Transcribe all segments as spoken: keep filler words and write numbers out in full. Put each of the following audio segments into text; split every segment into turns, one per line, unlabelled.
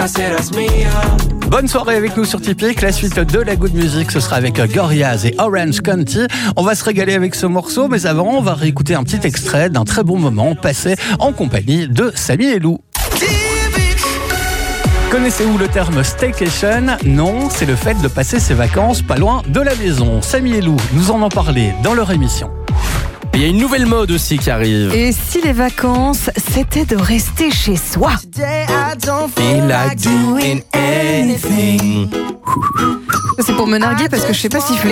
serás mía.
Bonne soirée avec nous sur Typique. La suite de la Good Music, ce sera avec Gorillaz et Orange County. On va se régaler avec ce morceau, mais avant, on va réécouter un petit extrait d'un très bon moment passé en compagnie de Samy et Lou. Connaissez-vous le terme staycation ? Non, c'est le fait de passer ses vacances pas loin de la maison. Samy et Lou nous en ont parlé dans leur émission.
Il y a une nouvelle mode aussi qui arrive.
Et si les vacances, c'était de rester chez soi ?
Feel like doing anything.
C'est pour me narguer parce que je sais pas siffler.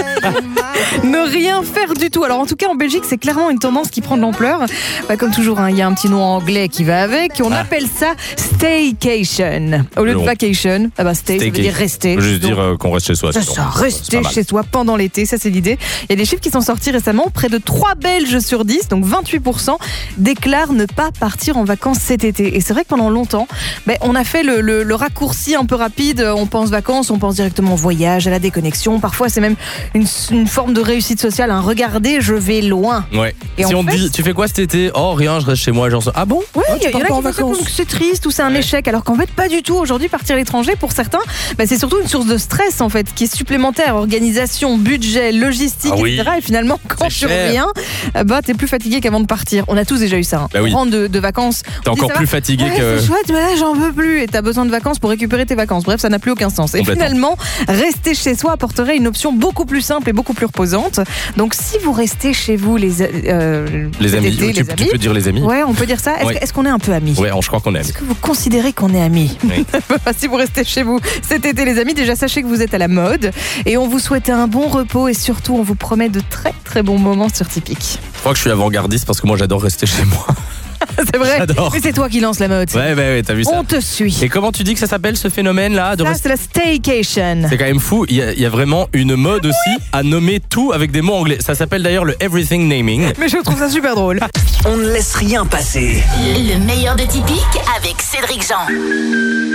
Ne rien faire du tout. Alors en tout cas en Belgique c'est clairement une tendance qui prend de l'ampleur. Bah, comme toujours, hein, il y a un petit nom anglais qui va avec. On ah. appelle ça staycation. Au lieu de vacation, ah bah stay, ça veut dire rester.
Ça veut juste
Donc,
dire euh, qu'on reste chez soi.
C'est ça, rester chez soi pendant l'été, ça c'est l'idée. Il y a des chiffres qui sont sortis récemment. Près de trois Belges sur dix, donc vingt-huit pour cent, déclarent ne pas partir en vacances cet été. Et c'est vrai que pendant longtemps, bah, on a fait le, le, le raccourci un peu rapide. On pense vacances, on pense directement au voyage, à la déconnexion. Parfois c'est même une, une forme de réussite sociale. Hein. Regardez, je vais loin.
Ouais.
Et
si on te
fait,
dit, tu fais quoi cet été ? Oh rien, je reste chez moi. Genre, ah bon ?
Ouais, il
oh,
y, y en a qui en vacances. Que c'est triste ou c'est un ouais. échec. Alors qu'en fait pas du tout. Aujourd'hui partir à l'étranger pour certains, bah, c'est surtout une source de stress en fait, qui est supplémentaire. Organisation, budget, logistique, ah, oui. et cetera. Et finalement quand tu reviens, bah t'es plus fatigué qu'avant de partir. On a tous déjà eu ça. Hein.
Bah oui.
On rentre de, de vacances.
T'es encore plus fatigué
ouais,
que.
C'est chouette, mais là j'en peux plus. Et t'as besoin de vacances pour récupérer tes vacances. Bref, ça n'a plus aucun sens. Et finalement, rester chez soi apporterait une option beaucoup plus simple et beaucoup plus reposante. Donc si vous restez chez vous, les euh,
les amis,
été,
tu,
les
tu
amis,
peux dire les amis.
Ouais, on peut dire ça. Est-ce,
ouais.
est-ce qu'on est un peu amis ?
Ouais, je crois qu'on est amis.
Est-ce que vous considérez qu'on est amis ?
Oui.
Si vous restez chez vous cet été, les amis, déjà sachez que vous êtes à la mode et on vous souhaite un bon repos et surtout on vous promet de très très bons moments sur Typique.
Je crois que je suis avant-gardiste parce que moi j'adore rester chez moi.
C'est vrai.
J'adore.
Mais c'est toi qui lance la mode.
Ouais, ouais, ouais, t'as vu ça.
On te suit.
Et comment tu dis que ça s'appelle ce phénomène-là de
Ça,
rest...
c'est la staycation.
C'est quand même fou. Il y, a, il y a vraiment une mode aussi oui. à nommer tout avec des mots anglais. Ça s'appelle d'ailleurs le everything naming.
Mais je trouve ça super drôle.
On ne laisse rien passer.
Le meilleur de Typique avec Cédric Jean.